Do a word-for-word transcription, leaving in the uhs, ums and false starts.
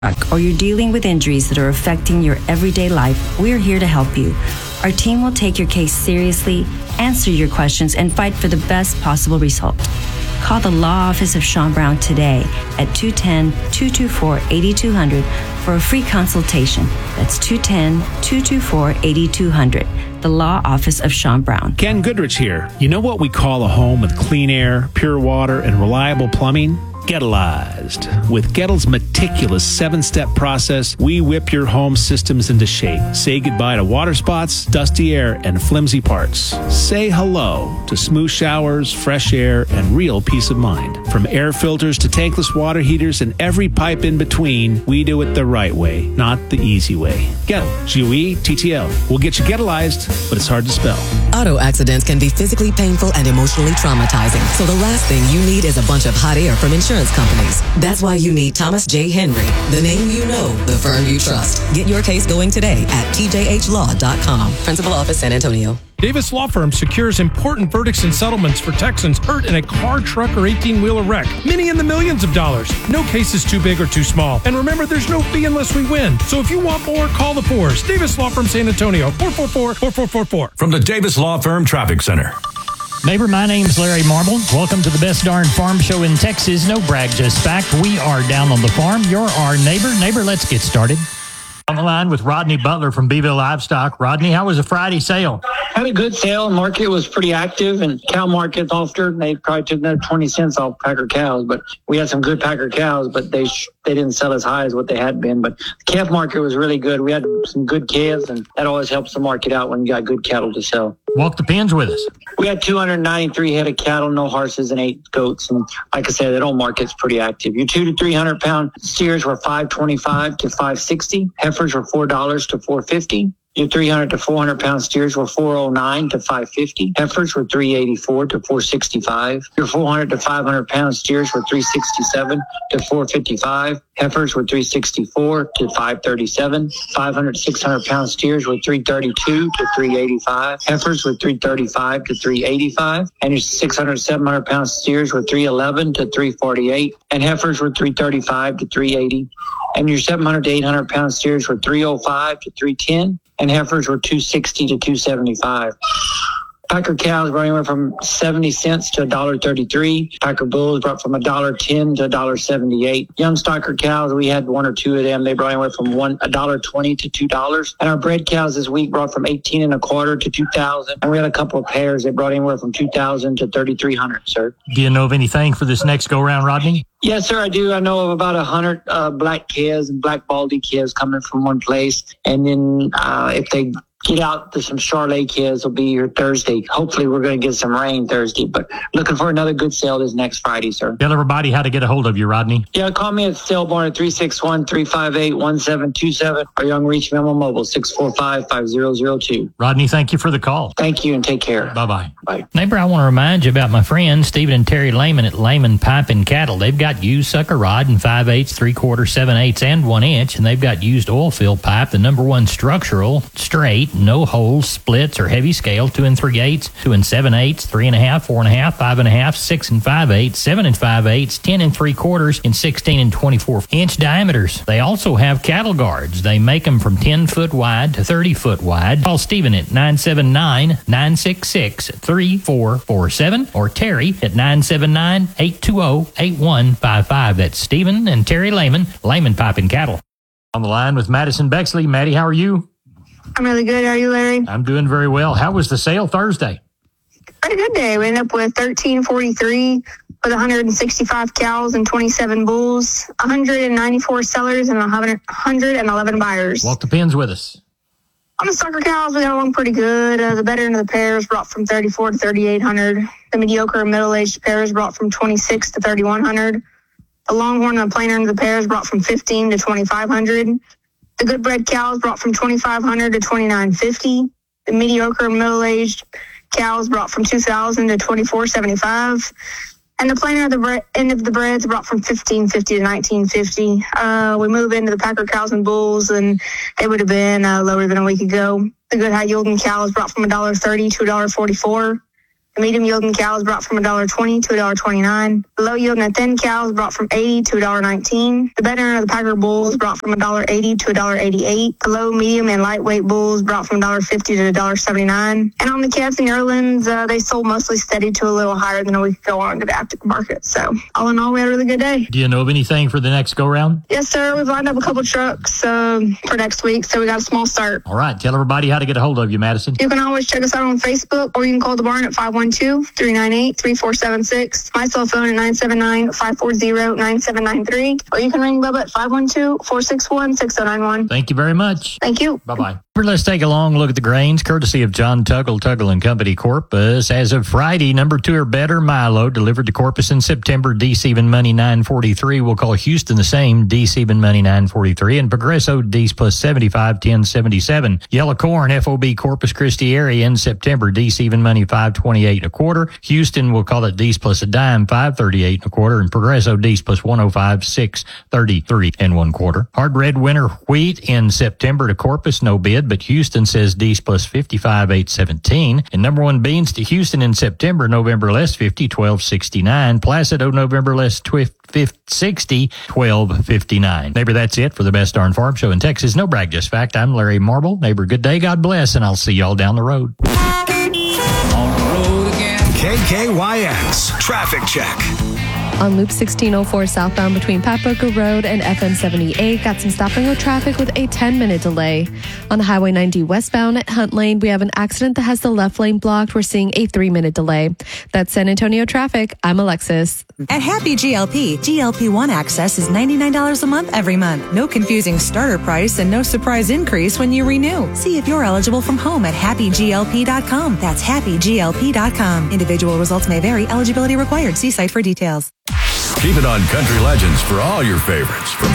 or you're dealing with injuries that are affecting your everyday life, we're here to help you. Our team will take your case seriously, answer your questions, and fight for the best possible result. Call the Law Office of Sean Brown today at two one zero, two two four, eight two zero zero for a free consultation. That's two one zero, two two four, eight two zero zero. The Law Office of Sean Brown. Ken Goodrich here. You know what we call a home with clean air, pure water, and reliable plumbing? Gettleized. With Gettle's meticulous seven-step process, we whip your home systems into shape. Say goodbye to water spots, dusty air, and flimsy parts. Say hello to smooth showers, fresh air, and real peace of mind. From air filters to tankless water heaters and every pipe in between, we do it the right way, not the easy way. Gettle. G U E T T L. We'll get you Gettleized, but it's hard to spell. Auto accidents can be physically painful and emotionally traumatizing. So the last thing you need is a bunch of hot air from insurance companies. That's why you need Thomas J. Henry, the name you know, the firm you trust. Get your case going today at T J H law dot com. Principal Office, San Antonio. Davis Law Firm secures important verdicts and settlements for Texans hurt in a car, truck, or eighteen-wheeler wreck. Many in the millions of dollars. No case is too big or too small. And remember, there's no fee unless we win. So if you want more, call the fours. Davis Law Firm, San Antonio, four four four, four four four four. From the Davis Law Firm Traffic Center. Neighbor, my name's Larry Marble. Welcome to the best darn farm show in Texas. No brag, just fact. We are down on the farm. You're our neighbor. Neighbor, let's get started. On the line with Rodney Butler from Beeville Livestock. Rodney, how was the Friday sale? Had a good sale. Market was pretty active, and cow market's offered. They probably took another twenty cents off Packer cows, but we had some good Packer cows, but they sh- they didn't sell as high as what they had been. But the calf market was really good. We had some good calves, and that always helps the market out when you got good cattle to sell. Walk the pens with us. We had two hundred ninety-three head of cattle, no horses, and eight goats. And like I said, that old market's pretty active. Your two to three hundred pound steers were five twenty-five to five sixty. Heifers were four dollars to four fifty. Your three hundred to four hundred pound steers were four oh nine to five fifty. Heifers were three eighty-four to four sixty-five. Your four hundred to five hundred pound steers were three sixty-seven to four fifty-five. Heifers were three sixty-four to five thirty-seven. five hundred to six hundred pound steers were three thirty-two to three eighty-five. Heifers were three thirty-five to three eighty-five. And your six hundred to seven hundred pound steers were three eleven to three forty-eight. And heifers were three thirty-five to three eighty. And your seven hundred to eight hundred pound steers were three oh five to three ten. And heifers were two sixty to two seventy-five. Packer cows brought anywhere from seventy cents to one dollar thirty-three. Packer bulls brought from one dollar ten to one dollar seventy-eight. Young stocker cows, we had one or two of them. They brought anywhere from one dollar twenty to two dollars. And our bred cows this week brought from eighteen and a quarter to two thousand. And we had a couple of pairs that brought anywhere from two thousand to thirty-three hundred, sir. Do you know of anything for this next go-round, Rodney? Yes, sir, I do. I know of about one hundred uh, black calves and black baldy calves coming from one place. And then uh, if they get out to some Charolais calves, will be here Thursday. Hopefully, we're going to get some rain Thursday. But looking for another good sale this next Friday, sir. Tell everybody how to get a hold of you, Rodney. Yeah, call me at Sale Barn at three six one, three five eight, one seven two seven or Young Reach Memo Mobile six four five, five zero zero two. Rodney, thank you for the call. Thank you and take care. Bye-bye. Bye. Neighbor, I want to remind you about my friends, Stephen and Terry Lehman at Lehman Pipe and Cattle. They've got used sucker rod in five eighths, three quarters, seven eighths, and one inch, and they've got used oil field pipe, the number one structural, straight, no holes, splits, or heavy scale, two and three eighths, two and seven eighths, three and a half, four and a half, five and a half, six and five eighths, seven and five eighths, ten and three quarters, and sixteen and twenty-four inch diameters. They also have cattle guards. They make them from ten foot wide to thirty foot wide. Call Stephen at nine seven nine, nine six six, three four four seven or Terry at nine seven nine, eight two zero, eight one five five. That's Stephen and Terry Lehman, Lehman Pipe and Cattle. On the line with Madison Bexley. Maddie, how are you? I'm really good. How are you, Larry? I'm doing very well. How was the sale Thursday? Pretty good day. We ended up with thirteen forty-three with one hundred sixty-five cows and twenty-seven bulls, one hundred ninety-four sellers, and one hundred eleven buyers. Walk the pens with us. On the sucker cows, we got along pretty good. Uh, the better end of the pairs brought from thirty-four to thirty-eight hundred. The mediocre and middle-aged pairs brought from twenty-six to thirty-one hundred. The longhorn and the plain end of the pairs brought from fifteen to twenty-five hundred. The good bred cows brought from twenty-five hundred to twenty-nine fifty. The mediocre and middle-aged cows brought from two thousand to twenty-four seventy-five. And the plain end of the, bre- end of the breds brought from fifteen fifty to nineteen fifty. Uh, we move into the Packer cows and bulls, and they would have been uh, lower than a week ago. The good high-yielding cows brought from one dollar thirty to one dollar forty-four. The medium yielding cows brought from one dollar twenty to one dollar twenty-nine. The low yielding and thin cows brought from eighty to one dollar nineteen. The better end of the Packer bulls brought from one dollar eighty to one dollar eighty-eight. The low, medium, and lightweight bulls brought from one dollar fifty to one dollar seventy-nine. And on the calves and yearlings, uh, they sold mostly steady to a little higher than a week ago on to the African market. So all in all, we had a really good day. Do you know of anything for the next go round? Yes, sir. We've lined up a couple trucks um, for next week, so we got a small start. All right. Tell everybody how to get a hold of you, Madison. You can always check us out on Facebook, or you can call the barn at five one two, three nine eight, three four seven six. My cell phone at nine seven nine, five four zero, nine seven nine three. Or you can ring Bubba at five one two, four six one, six zero nine one. Thank you very much. Thank you. Bye-bye. Let's take a long look at the grains, courtesy of John Tuggle, Tuggle and Company, Corpus. As of Friday, number two or better Milo delivered to Corpus in September, D-Even Money nine forty-three. We'll call Houston the same, D-Even Money nine forty-three. And Progresso, D's plus seventy-five, ten seventy-seven. Yellow corn, F O B Corpus Christi area in September, D-Even Money five twenty-eight and a quarter. Houston, we'll call it D's plus a dime, five thirty-eight and a quarter. And Progresso, D's plus one oh five, six thirty-three and one quarter. Hard red winter wheat in September to Corpus, no bid, but Houston says D's plus fifty-five, eight seventeen. And number one beans to Houston in September, November less fifty, twelve sixty-nine. Placido, November less sixty, twelve fifty-nine. Neighbor, that's it for the Best Darn Farm Show in Texas. No brag, just fact. I'm Larry Marble. Neighbor, good day, God bless, and I'll see y'all down the road. On the road again. K K Y S Traffic Check. On Loop sixteen oh four southbound between Pat Booker Road and F M seventy-eight, got some stop-and-go traffic with a ten-minute delay. On the Highway ninety westbound at Hunt Lane, we have an accident that has the left lane blocked. We're seeing a three-minute delay. That's San Antonio traffic. I'm Alexis. At Happy G L P, G L P one access is ninety-nine dollars a month every month. No confusing starter price and no surprise increase when you renew. See if you're eligible from home at happy G L P dot com. That's happy G L P dot com. Individual results may vary. Eligibility required. See site for details. Keep it on Country Legends for all your favorites from